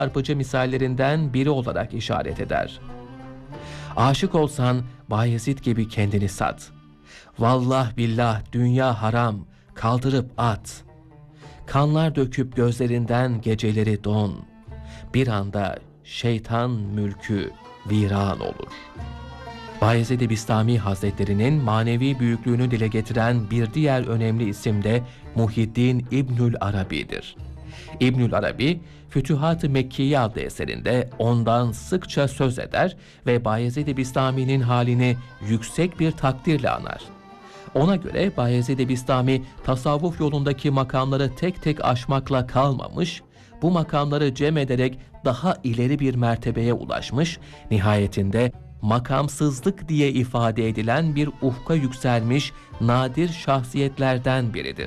çarpıcı misallerinden biri olarak işaret eder. Aşık olsan Bayezid gibi kendini sat. Vallah billah dünya haram, kaldırıp at. Kanlar döküp gözlerinden geceleri don. Bir anda şeytan mülkü viran olur. Bayezid-i Bistami Hazretleri'nin manevi büyüklüğünü dile getiren bir diğer önemli isim de Muhyiddin İbnül Arabi'dir. İbnül Arabi, Fütühat-ı Mekkiye adlı eserinde ondan sıkça söz eder ve Bayezid-i Bistami'nin halini yüksek bir takdirle anar. Ona göre Bayezid-i Bistami tasavvuf yolundaki makamları tek tek aşmakla kalmamış, bu makamları cem ederek daha ileri bir mertebeye ulaşmış, nihayetinde makamsızlık diye ifade edilen bir ufka yükselmiş nadir şahsiyetlerden biridir.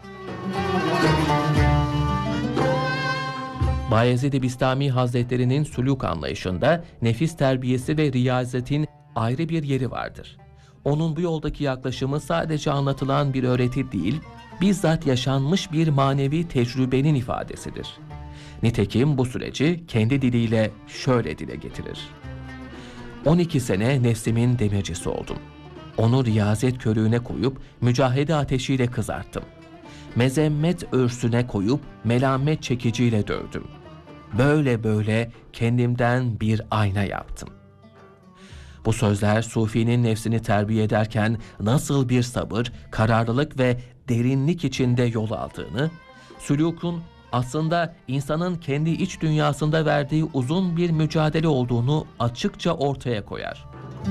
Bayezid-i Bistami Hazretleri'nin sülûk anlayışında nefis terbiyesi ve riyazetin ayrı bir yeri vardır. Onun bu yoldaki yaklaşımı sadece anlatılan bir öğreti değil, bizzat yaşanmış bir manevi tecrübenin ifadesidir. Nitekim bu süreci kendi diliyle şöyle dile getirir. 12 sene nefsimin demircisi oldum. Onu riyazet körüğüne koyup mücahede ateşiyle kızarttım. Mezemmet örsüne koyup melamet çekiciyle dövdüm. Böyle böyle kendimden bir ayna yaptım. Bu sözler Sufi'nin nefsini terbiye ederken nasıl bir sabır, kararlılık ve derinlik içinde yol aldığını, sülûkun aslında insanın kendi iç dünyasında verdiği uzun bir mücadele olduğunu açıkça ortaya koyar.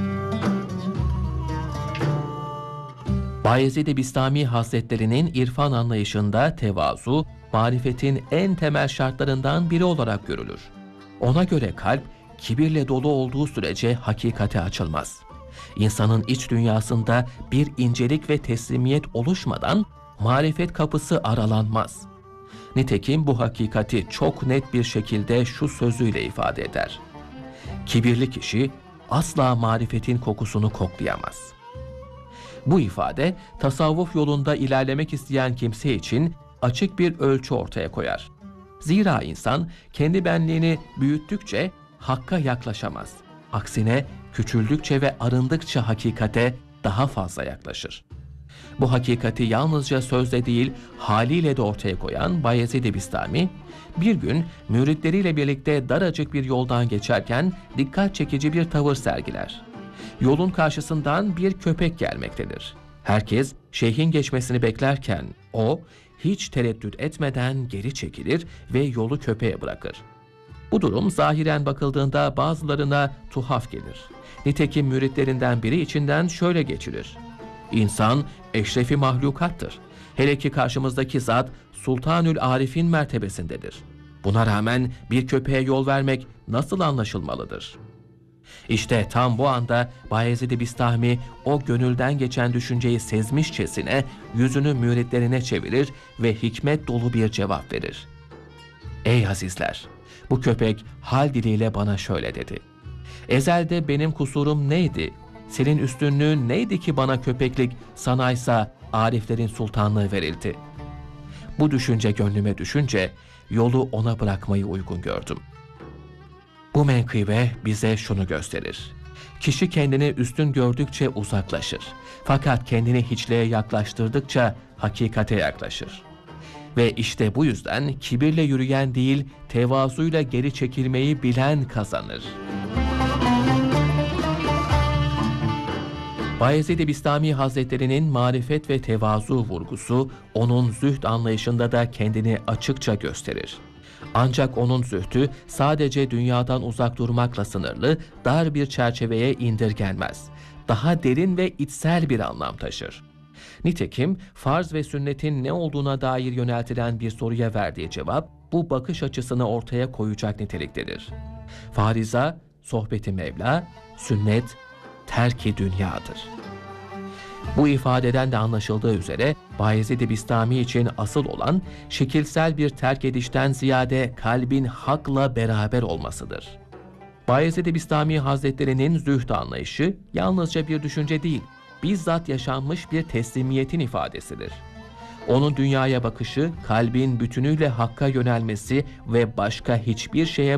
Bayezid-i Bistami Hazretleri'nin irfan anlayışında tevazu, marifetin en temel şartlarından biri olarak görülür. Ona göre kalp, kibirle dolu olduğu sürece hakikate açılmaz. İnsanın iç dünyasında bir incelik ve teslimiyet oluşmadan marifet kapısı aralanmaz. Nitekim bu hakikati çok net bir şekilde şu sözüyle ifade eder. Kibirli kişi asla marifetin kokusunu koklayamaz. Bu ifade tasavvuf yolunda ilerlemek isteyen kimse için açık bir ölçü ortaya koyar. Zira insan kendi benliğini büyüttükçe hakka yaklaşamaz. Aksine küçüldükçe ve arındıkça hakikate daha fazla yaklaşır. Bu hakikati yalnızca sözle değil, haliyle de ortaya koyan Bayezid-i Bistami, bir gün müritleriyle birlikte daracık bir yoldan geçerken dikkat çekici bir tavır sergiler. Yolun karşısından bir köpek gelmektedir. Herkes şeyhin geçmesini beklerken o hiç tereddüt etmeden geri çekilir ve yolu köpeğe bırakır. Bu durum zahiren bakıldığında bazılarına tuhaf gelir. Nitekim müritlerinden biri içinden şöyle geçirir. İnsan eşrefi mahlukattır. Hele ki karşımızdaki zat Sultanül Arif'in mertebesindedir. Buna rağmen bir köpeğe yol vermek nasıl anlaşılmalıdır? İşte tam bu anda Bayezid-i Bistami o gönülden geçen düşünceyi sezmişçesine yüzünü müritlerine çevirir ve hikmet dolu bir cevap verir. Ey azizler! Bu köpek hal diliyle bana şöyle dedi. Ezelde benim kusurum neydi? Senin üstünlüğün neydi ki bana köpeklik, sanaysa ariflerin sultanlığı verildi? Bu düşünce gönlüme düşünce yolu ona bırakmayı uygun gördüm. Bu menkıbe bize şunu gösterir. Kişi kendini üstün gördükçe uzaklaşır. Fakat kendini hiçliğe yaklaştırdıkça hakikate yaklaşır. Ve işte bu yüzden kibirle yürüyen değil, tevazuyla geri çekilmeyi bilen kazanır. Bayezid-i Bistami Hazretleri'nin marifet ve tevazu vurgusu, onun zühd anlayışında da kendini açıkça gösterir. Ancak onun zühdü sadece dünyadan uzak durmakla sınırlı, dar bir çerçeveye indirgenmez. Daha derin ve içsel bir anlam taşır. Nitekim farz ve sünnetin ne olduğuna dair yöneltilen bir soruya verdiği cevap, bu bakış açısını ortaya koyacak niteliktedir. Fariza, sohbeti Mevla, sünnet, terk-i dünyadır. Bu ifadeden de anlaşıldığı üzere Bayezid-i Bistami için asıl olan şekilsel bir terk edişten ziyade kalbin hakla beraber olmasıdır. Bayezid-i Bistami Hazretleri'nin zühd anlayışı yalnızca bir düşünce değil, bizzat yaşanmış bir teslimiyetin ifadesidir. Onun dünyaya bakışı, kalbin bütünüyle hakka yönelmesi ve başka hiçbir şeye